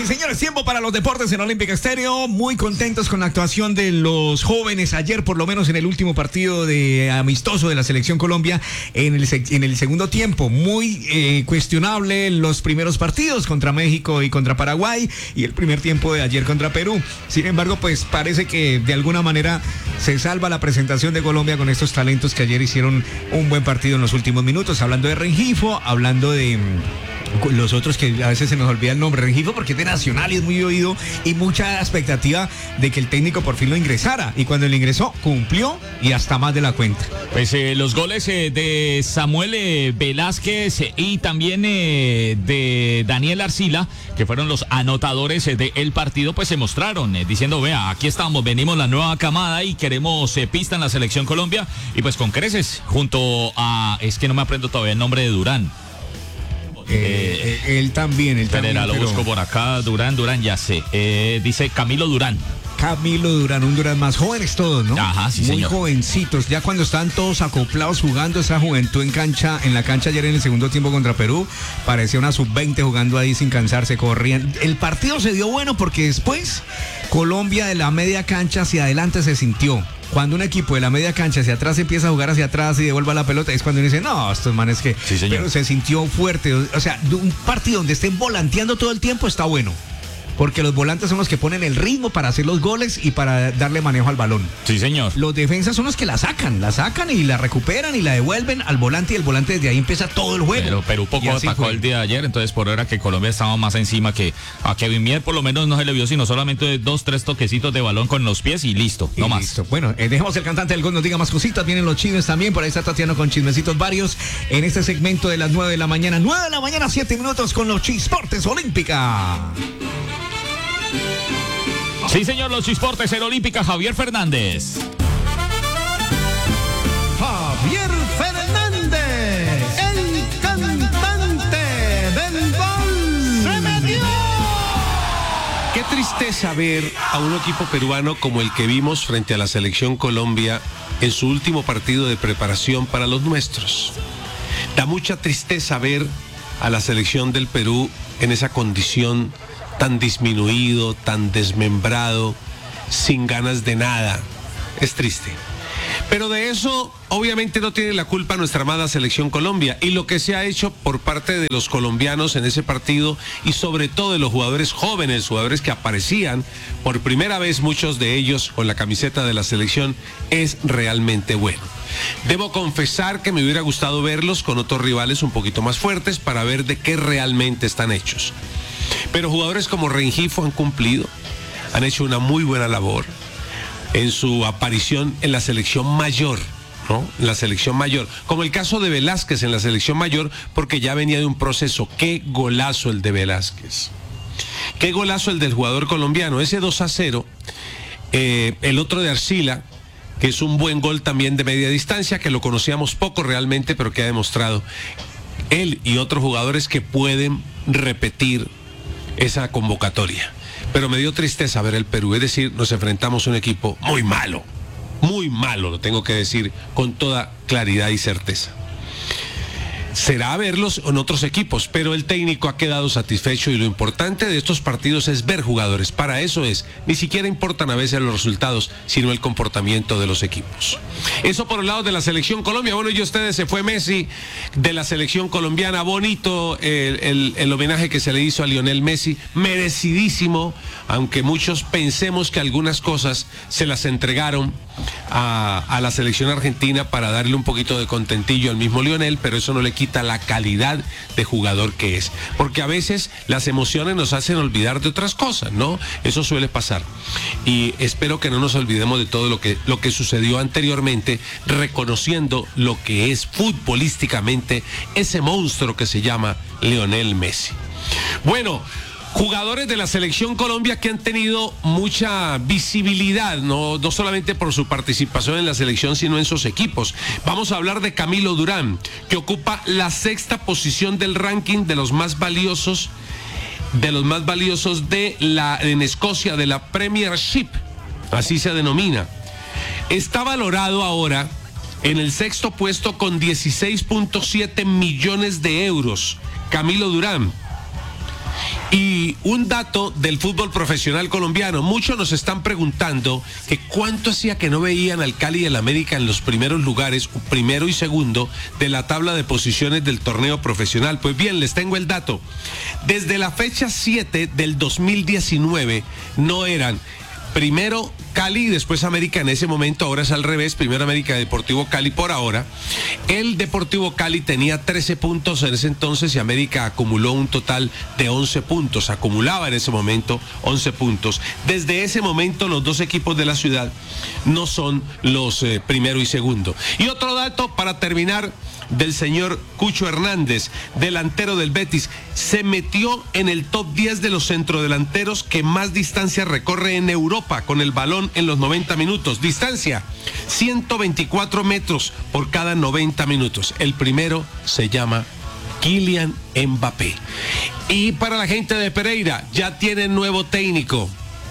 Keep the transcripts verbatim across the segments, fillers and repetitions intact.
señores, tiempo para los deportes en Olímpica Estéreo. Muy contentos con la actuación de los jóvenes ayer, por lo menos en el último partido de amistoso de la Selección Colombia en el, en el segundo tiempo. Muy eh, cuestionable los primeros partidos contra México y contra Paraguay y el primer tiempo de ayer contra Perú. Sin embargo, pues parece que de alguna manera se salva la presentación de Colombia con estos talentos que ayer hicieron un buen partido en los últimos minutos. Hablando de Rengifo, hablando de los otros que a veces se nos olvida el nombre, Rengifo porque es de Nacional y es muy oído, y mucha expectativa de que el técnico por fin lo ingresara, y cuando lo ingresó cumplió y hasta más de la cuenta. Pues eh, los goles eh, de Samuel eh, Velázquez eh, y también eh, de Daniel Arcila, que fueron los anotadores eh, del partido, pues se mostraron eh, diciendo, vea, aquí estamos, venimos la nueva camada y queremos eh, pista en la Selección Colombia, y pues con creces, junto a, es que no me aprendo todavía el nombre de Durán. Eh, eh, él también, él también. Lo pero... busco por acá, Durán, Durán, ya sé. Eh, dice Camilo Durán. Camilo Durán, un Durán más jóvenes todos, ¿no? Ajá, sí, muy señor. jovencitos, ya cuando están todos acoplados jugando esa juventud en cancha, en la cancha ayer en el segundo tiempo contra Perú, parecía una sub veinte jugando ahí sin cansarse, corrían. El partido se dio bueno porque después Colombia de la media cancha hacia adelante se sintió. Cuando un equipo de la media cancha hacia atrás empieza a jugar hacia atrás y devuelve la pelota, es cuando uno dice, no, estos manes que... Sí, señor. Pero se sintió fuerte, o sea, un partido donde estén volanteando todo el tiempo está bueno. Porque los volantes son los que ponen el ritmo para hacer los goles y para darle manejo al balón. Sí, señor. Los defensas son los que la sacan, la sacan y la recuperan y la devuelven al volante, y el volante desde ahí empieza todo el juego. Pero Perú poco atacó fue el día de ayer, entonces por hora que Colombia estaba más encima, que a Kevin Mier por lo menos no se le vio sino solamente dos, tres toquecitos de balón con los pies y listo, y no más. Listo. Bueno, eh, dejemos el cantante del gol nos diga más cositas, vienen los chismes también, por ahí está Tatiana con chismecitos varios en este segmento de las nueve de la mañana, nueve de la mañana, siete minutos con los Chisportes Olímpica. Sí, señor, los Chisportes en Olímpica, Javier Fernández. Javier Fernández, el cantante del gol. ¡Se metió! Qué tristeza ver a un equipo peruano como el que vimos frente a la Selección Colombia en su último partido de preparación para los nuestros. Da mucha tristeza ver a la selección del Perú en esa condición tan disminuido, tan desmembrado, sin ganas de nada. Es triste. Pero de eso obviamente no tiene la culpa nuestra amada Selección Colombia, y lo que se ha hecho por parte de los colombianos en ese partido, y sobre todo de los jugadores jóvenes, jugadores que aparecían por primera vez, muchos de ellos con la camiseta de la selección, es realmente bueno. Debo confesar que me hubiera gustado verlos con otros rivales un poquito más fuertes para ver de qué realmente están hechos. Pero jugadores como Rengifo han cumplido, han hecho una muy buena labor en su aparición en la selección mayor, ¿no? En la selección mayor, como el caso de Velázquez en la selección mayor, porque ya venía de un proceso. Qué golazo el de Velázquez, qué golazo el del jugador colombiano, ese dos a cero, eh, el otro de Arcila, que es un buen gol también de media distancia, que lo conocíamos poco realmente, pero que ha demostrado él y otros jugadores que pueden repetir esa convocatoria. Pero me dio tristeza ver el Perú, es decir, nos enfrentamos a un equipo muy malo, muy malo, lo tengo que decir con toda claridad y certeza. Será verlos en otros equipos, pero el técnico ha quedado satisfecho, y lo importante de estos partidos es ver jugadores. Para eso es, ni siquiera importan a veces los resultados, sino el comportamiento de los equipos. Eso por el lado de la Selección Colombia. Bueno, y ustedes, se fue Messi de la Selección Colombiana. Bonito el, el, el homenaje que se le hizo a Lionel Messi, merecidísimo, aunque muchos pensemos que algunas cosas se las entregaron a, a la selección argentina para darle un poquito de contentillo al mismo Lionel, pero eso no le quita la calidad de jugador que es, porque a veces las emociones nos hacen olvidar de otras cosas, ¿no? Eso suele pasar, y espero que no nos olvidemos de todo lo que, lo que sucedió anteriormente, reconociendo lo que es futbolísticamente ese monstruo que se llama Lionel Messi. Bueno, jugadores de la Selección Colombia que han tenido mucha visibilidad, no, no solamente por su participación en la selección, sino en sus equipos. Vamos a hablar de Camilo Durán, que ocupa la sexta posición del ranking de los más valiosos, de los más valiosos de la, en Escocia, de la Premiership, así se denomina. Está valorado ahora en el sexto puesto con dieciséis punto siete millones de euros, Camilo Durán. Y un dato del fútbol profesional colombiano. Muchos nos están preguntando que cuánto hacía que no veían al Cali y al América en los primeros lugares, primero y segundo, de la tabla de posiciones del torneo profesional. Pues bien, les tengo el dato. Desde la fecha siete del dos mil diecinueve no eran primero Cali y después América en ese momento, ahora es al revés, primero América, Deportivo Cali por ahora. El Deportivo Cali tenía trece puntos en ese entonces y América acumuló un total de once puntos, acumulaba en ese momento once puntos. Desde ese momento los dos equipos de la ciudad no son los eh, primero y segundo. Y otro dato para terminar del señor Cucho Hernández, delantero del Betis, se metió en el top diez de los centrodelanteros que más distancia recorre en Europa con el balón en los noventa minutos. Distancia, ciento veinticuatro metros por cada noventa minutos. El primero se llama Kylian Mbappé. Y para la gente de Pereira, ya tienen nuevo técnico.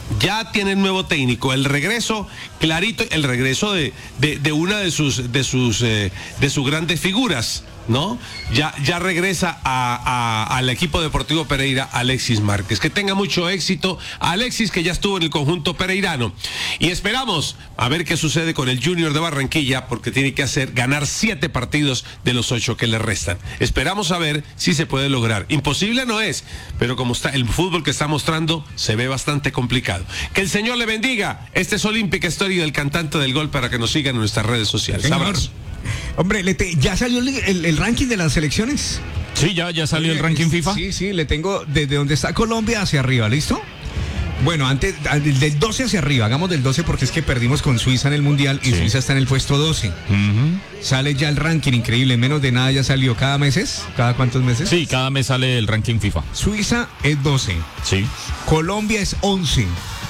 Ya tienen nuevo técnico. El regreso, clarito, el regreso de, de, de una de sus, de sus, eh, de sus grandes figuras, ¿no? Ya, ya regresa a, a, al equipo deportivo Pereira, Alexis Márquez. Que tenga mucho éxito Alexis, que ya estuvo en el conjunto pereirano. Y esperamos a ver qué sucede con el Junior de Barranquilla, porque tiene que hacer ganar siete partidos de los ocho que le restan. Esperamos a ver si se puede lograr. Imposible no es, pero como está el fútbol que está mostrando, se ve bastante complicado. Que el Señor le bendiga. Este es Olímpica Story del cantante del gol, para que nos sigan en nuestras redes sociales. Abrazo. Hombre, le te, ¿ya salió el, el, el ranking de las selecciones? Sí, ya, ya salió el ranking FIFA. Sí, sí, le tengo desde donde está Colombia hacia arriba, ¿listo? Bueno, antes del doce hacia arriba, hagamos del doce porque es que perdimos con Suiza en el Mundial y sí. Suiza está en el puesto doce. Uh-huh. Sale ya el ranking, increíble, menos de nada ya salió. ¿Cada mes es? ¿Cada cuántos meses? Sí, cada mes sale el ranking FIFA. Suiza es doce. Sí. Colombia es once.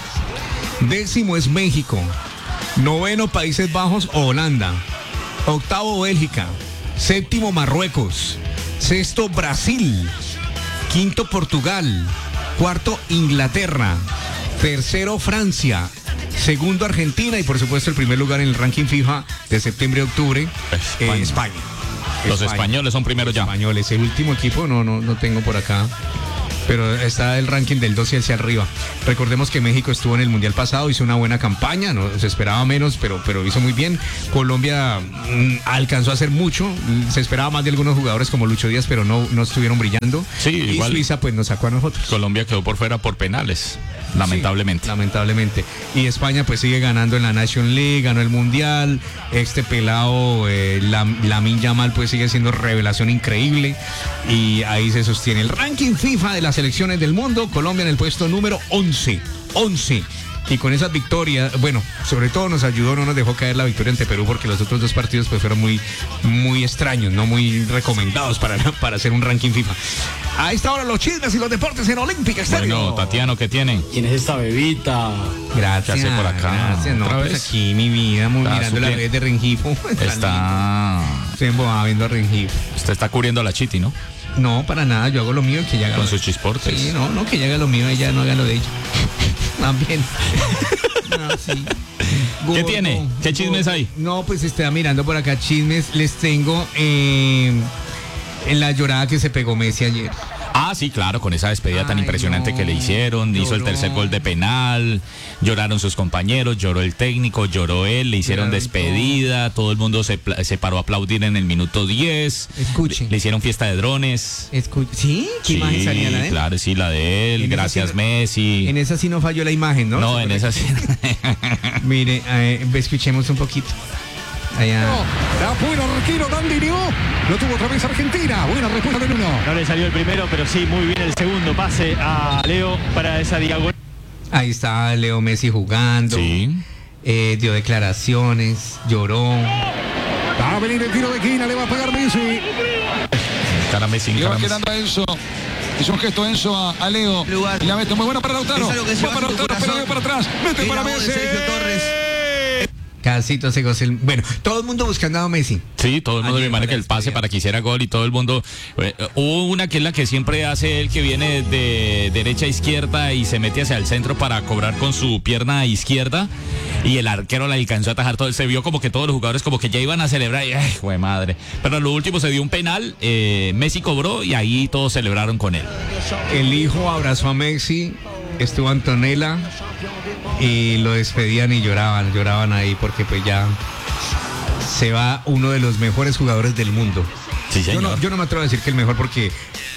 Décimo es México. Noveno Países Bajos o Holanda. Octavo Bélgica. Séptimo Marruecos. Sexto Brasil. Quinto Portugal. Cuarto Inglaterra. Tercero Francia. Segundo Argentina y por supuesto el primer lugar en el ranking FIFA de septiembre a octubre España. Eh, España. Los España. españoles son primeros ya. Españoles, el último equipo no, no, no tengo por acá. Pero está el ranking del doce hacia arriba. Recordemos que México estuvo en el Mundial pasado, hizo una buena campaña, no se esperaba menos, pero, pero hizo muy bien. Colombia mmm, alcanzó a hacer mucho, se esperaba más de algunos jugadores como Lucho Díaz, pero no, no estuvieron brillando. Sí, y igual Suiza pues nos sacó a nosotros. Colombia quedó por fuera por penales, lamentablemente. Sí, lamentablemente. Y España pues sigue ganando en la Nation League, ganó el Mundial. Este pelado, eh, Lamine Yamal, pues sigue siendo revelación increíble. Y ahí se sostiene el ranking FIFA de las selecciones del mundo. Colombia en el puesto número once. once. Y con esas victorias, bueno, sobre todo nos ayudó, no nos dejó caer la victoria ante Perú, porque los otros dos partidos pues fueron muy, muy extraños, no muy recomendados para, para hacer un ranking FIFA. A esta hora los chismes y los deportes en Olímpica Estéreo. Bueno, Tatiano, ¿qué tienen? ¿Quién es esta bebita? Gracias. ¿Qué hace por acá? Gracias. No, ¿Otra pues vez? aquí mi vida, muy Está mirando la suple- red de Rengifo. Está... Estoy embobado viendo a Rengifo. Usted está cubriendo a la Chiti, ¿no? No, para nada, yo hago lo mío y que ella haga Con lo sus chisportes. Sí, no, no, que ella haga lo mío, ella no haga lo de ella. También. No, sí. ¿Qué Gordo, tiene? ¿Qué chismes gordo. hay? No, pues estaba mirando por acá chismes. Les tengo eh, en la llorada que se pegó Messi ayer. Ah, sí, claro, con esa despedida tan Ay, impresionante no, que le hicieron, hizo el lloró. tercer gol de penal, lloraron sus compañeros, lloró el técnico, lloró él, le hicieron Lloraron despedida, todo el mundo se, pla- se paró a aplaudir en el minuto diez. Escuche. Le, le hicieron fiesta de drones. Escu- ¿Sí? ¿Qué Sí, imagen salía la de él? claro, sí, la de él, En esa gracias sí- Messi. En esa sí no falló la imagen, ¿no? No, en esa sí. Mire, eh, escuchemos un poquito. Allá. La buena arquero Dandino. Lo tuvo otra vez Argentina. Buena respuesta del uno. No le salió el primero, pero sí, muy bien el segundo pase a Leo para esa diagonal. Ahí está Leo Messi jugando. Sí. Eh, dio declaraciones, lloró. Va a venir el tiro de esquina. Le va a pegar Messi. Cara Messi, Le cara va Messi. quedando a Enzo. Hizo un gesto Enzo a, a Leo. Lugar. Y la mete muy buena para Lautaro. Es algo que se Va va para a tu Lautaro, pero corazón. para atrás. Mete Y para la voz de Messi. Sergio Torres. Casito hace goce. Bueno, todo el mundo buscando a Messi. Sí, todo el mundo me imagina que el pase para que hiciera gol y todo el mundo. Eh, hubo una que es la que siempre hace él, que viene de derecha a izquierda y se mete hacia el centro para cobrar con su pierna izquierda. Y el arquero la alcanzó a atajar todo. Se vio como que todos los jugadores como que ya iban a celebrar. Y, ay, güey, madre. Pero a lo último se dio un penal. Eh, Messi cobró y ahí todos celebraron con él. El hijo abrazó a Messi. Estuvo Antonella y lo despedían y lloraban, lloraban ahí porque pues ya se va uno de los mejores jugadores del mundo. Sí, señor. Yo no, yo no me atrevo a decir que el mejor porque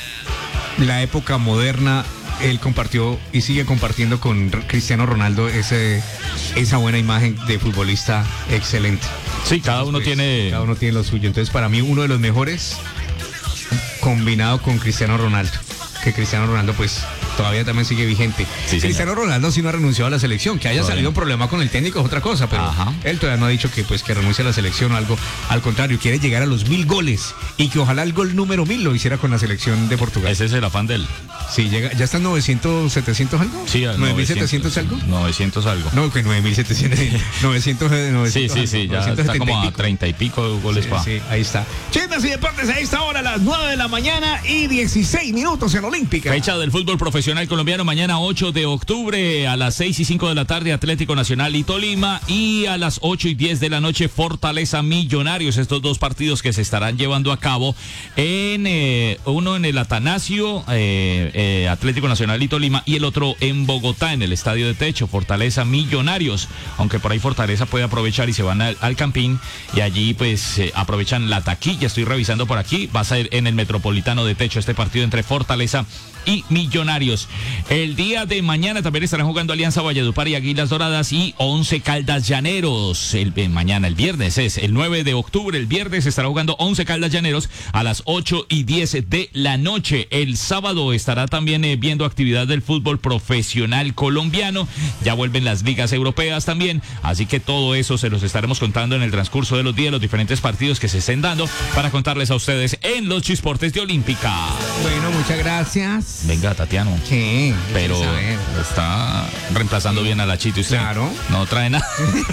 la época moderna él compartió y sigue compartiendo con Cristiano Ronaldo ese, esa buena imagen de futbolista excelente. Sí, cada uno Entonces, tiene... Cada uno tiene lo suyo. Entonces para mí uno de los mejores combinado con Cristiano Ronaldo. Que Cristiano Ronaldo pues todavía también sigue vigente. Sí, Cristiano Ronaldo sí no ha renunciado a la selección. Que haya Todavía. salido un problema con el técnico es otra cosa, pero Ajá. él todavía no ha dicho que pues que renuncie a la selección o algo. Al contrario, quiere llegar a los mil goles y que ojalá el gol número mil lo hiciera con la selección de Portugal. Ese es el afán de él. Sí, llega, ya están novecientos, setecientos algo. Sí, al nueve mil setecientos algo. novecientos algo. No, que nueve mil setecientos. novecientos, novecientos Sí, sí, sí, ya está como a treinta y pico goles Sí, pa. sí, ahí está. Chismes y deportes a esta hora, a las nueve de la mañana y dieciséis minutos en Olímpica. Fecha del fútbol profesional colombiano mañana ocho de octubre a las seis y cinco de la tarde Atlético Nacional y Tolima, y a las ocho y diez de la noche Fortaleza Millonarios. Estos dos partidos que se estarán llevando a cabo en eh, uno en el Atanasio, eh, eh, Atlético Nacional y Tolima, y el otro en Bogotá en el Estadio de Techo, Fortaleza Millonarios. Aunque por ahí Fortaleza puede aprovechar y se van al, al Campín y allí pues eh, aprovechan la taquilla. Estoy revisando por aquí, va a ser en el Metropolitano de Techo este partido entre Fortaleza y Millonarios. El día de mañana también estarán jugando Alianza Valledupar y Águilas Doradas y Once Caldas Llaneros. El, eh, mañana, el viernes, es el nueve de octubre, el viernes estará jugando Once Caldas Llaneros a las ocho y diez de la noche. El sábado estará también eh, viendo actividad del fútbol profesional colombiano. Ya vuelven las ligas europeas también, así que todo eso se los estaremos contando en el transcurso de los días, los diferentes partidos que se estén dando para contarles a ustedes en los Chisportes de Olímpica. Bueno, muchas gracias. Venga, Tatiano. Sí, Pero quiero saber. está reemplazando bien a la Chito. ¿Usted Claro. no trae nada?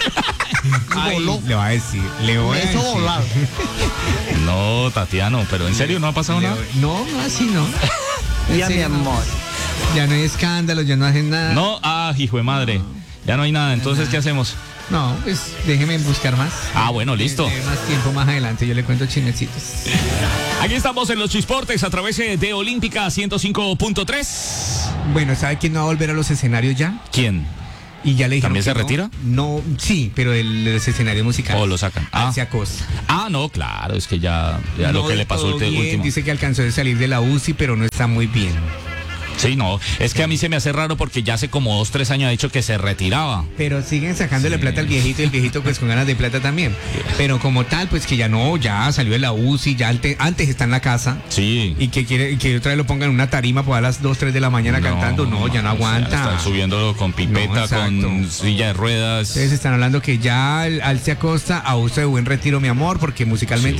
Ay, le va a decir, le voy a decir. No, Tatiano, pero ¿en serio no ha pasado Le nada? voy- No, no, así no. Ya, mi amor. Ya no hay escándalos, ya no hacen nada. No, ah, hijo de madre. Ya no hay nada, entonces, ¿qué hacemos? No, pues déjeme buscar más. Ah, bueno, listo. Eh, más tiempo más adelante, yo le cuento chismecitos. Aquí estamos en los Chisportes a través de Olímpica ciento cinco punto tres. Bueno, ¿sabe quién no va a volver a los escenarios ya? ¿Quién? Y ya le dijeron ¿También que se no. retira? No, sí, pero el, de los escenarios musicales. ¿O lo sacan? Ah. Alcia Costa. Ah, no, claro, es que ya, ya No lo que del le pasó todo el bien, último. dice que alcanzó de salir de la U C I, pero no está muy bien. Sí, no, es que a mí se me hace raro porque ya hace como dos, tres años ha dicho que se retiraba. Pero siguen sacándole Sí. plata al viejito y el viejito pues con ganas de plata también. Pero como tal, pues que ya no, ya salió de la U C I, ya ante- antes está en la casa. Sí. Y que quiere y que otra vez lo pongan en una tarima pues a las dos, tres de la mañana cantando. No, ya no o sea, aguanta. están subiéndolo con No, pipeta, exacto. con silla de ruedas. Ustedes están hablando que ya Alcia Costa a usted de buen retiro, mi amor, porque musicalmente